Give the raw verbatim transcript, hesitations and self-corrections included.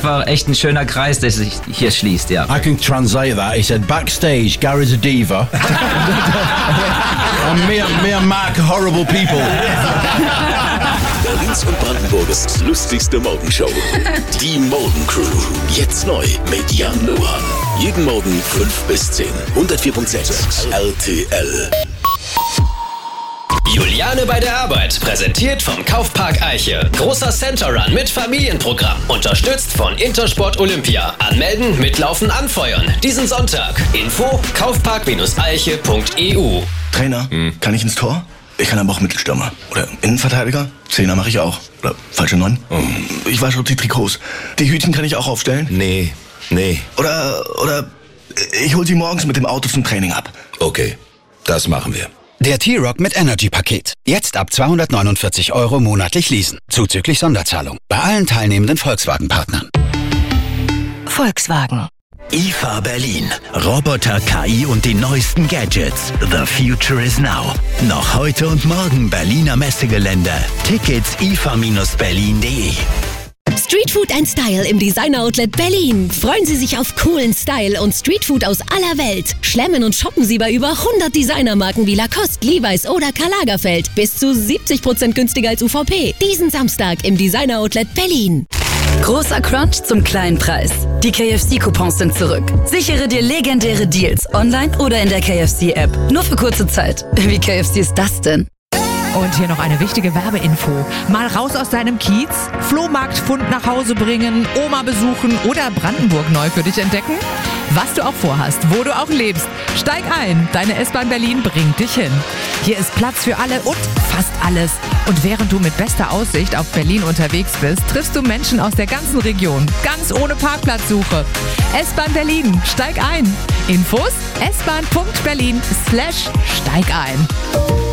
einfach echt ein schöner Kreis, der sich hier schließt, ja. I can translate that. He said, backstage, Gary's a diva. And me, me and Mark are horrible people. Berlins und Brandenburgs lustigste Morgenshow. Die Morgencrew. Jetzt neu mit Jan Luhan. Jeden Morgen fünf bis zehn. hundertvier Komma sechs R T L. Juliane bei der Arbeit, präsentiert vom Kaufpark Eiche. Großer Center Run mit Familienprogramm, unterstützt von Intersport Olympia. Anmelden, mitlaufen, anfeuern. Diesen Sonntag. Info kaufpark-eiche punkt e u. Trainer, hm. kann ich ins Tor? Ich kann aber auch Mittelstürmer. Oder Innenverteidiger? Zehner mache ich auch. Oder falsche Neun? Oh. Ich wasche die Trikots. Die Hütchen kann ich auch aufstellen? Nee, nee. Oder, oder ich hol sie morgens mit dem Auto zum Training ab. Okay, das machen wir. Der T-Rock mit Energy-Paket. Jetzt ab zweihundertneunundvierzig Euro monatlich leasen. Zuzüglich Sonderzahlung. Bei allen teilnehmenden Volkswagen-Partnern. Volkswagen. I F A Berlin. Roboter, K I und die neuesten Gadgets. The future is now. Noch heute und morgen Berliner Messegelände. Tickets i f a Bindestrich berlin punkt de. Streetfood and Style im Designer Outlet Berlin. Freuen Sie sich auf coolen Style und Streetfood aus aller Welt. Schlemmen und shoppen Sie bei über hundert Designermarken wie Lacoste, Levi's oder Karl Lagerfeld. Bis zu siebzig Prozent günstiger als U V P. Diesen Samstag im Designer Outlet Berlin. Großer Crunch zum kleinen Preis. Die K F C-Coupons sind zurück. Sichere dir legendäre Deals online oder in der K F C-App. Nur für kurze Zeit. Wie K F C ist das denn? Und hier noch eine wichtige Werbeinfo. Mal raus aus deinem Kiez, Flohmarktfund nach Hause bringen, Oma besuchen oder Brandenburg neu für dich entdecken? Was du auch vorhast, wo du auch lebst, steig ein. Deine S-Bahn Berlin bringt dich hin. Hier ist Platz für alle und fast alles. Und während du mit bester Aussicht auf Berlin unterwegs bist, triffst du Menschen aus der ganzen Region. Ganz ohne Parkplatzsuche. S-Bahn Berlin, steig ein. Infos s bahn punkt berlin slash steig ein.